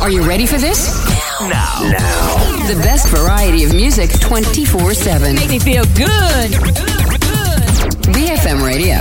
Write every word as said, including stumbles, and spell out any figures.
Are you ready for this? Now. Now. The best variety of music twenty-four seven. Make me feel good. B F M Radio.